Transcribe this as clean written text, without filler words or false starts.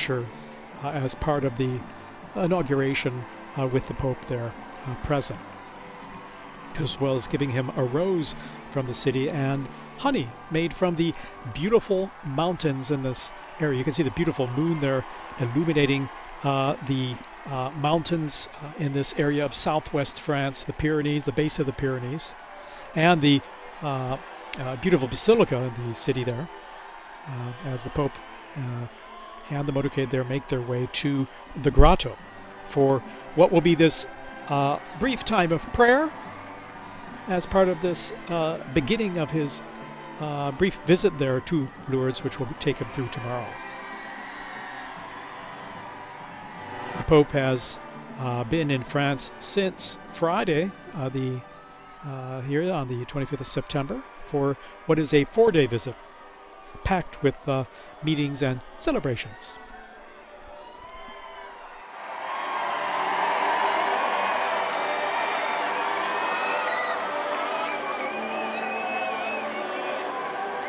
picture as part of the inauguration with the Pope there present, as well as giving him a rose from the city and honey made from the beautiful mountains in this area. You can see the beautiful moon there illuminating the mountains in this area of southwest France, the Pyrenees, the base of the Pyrenees, and the beautiful basilica in the city there, as the Pope and the motorcade there make their way to the grotto for what will be this brief time of prayer as part of this beginning of his brief visit there to Lourdes, which will take him through tomorrow. The Pope has been in France since Friday, here on the 25th of September, for what is a 4-day visit, packed with meetings and celebrations.